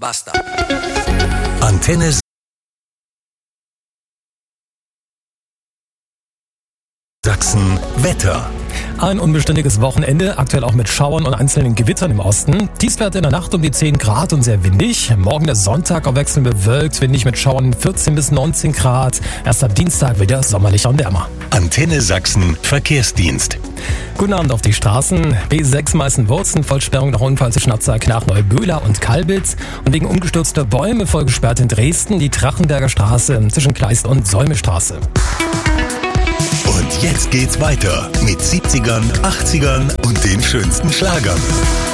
Basta. Antenne Sachsen Wetter. Ein unbeständiges Wochenende, aktuell auch mit Schauern und einzelnen Gewittern im Osten. Tiefstwerte in der Nacht um die 10 Grad und sehr windig. Morgen der Sonntag abwechselnd bewölkt, windig mit Schauern 14 bis 19 Grad. Erst ab Dienstag wieder sommerlicher und wärmer. Antenne Sachsen Verkehrsdienst. Guten Abend auf die Straßen. B6 Meißen-Wurzen, Vollsperrung nach Unfall zwischen Abzag nach Neuböhler und Kalbitz. Und wegen umgestürzter Bäume voll gesperrt in Dresden die Trachenberger Straße zwischen Kleist und Säumestraße. Und jetzt geht's weiter mit 70ern, 80ern und den schönsten Schlagern.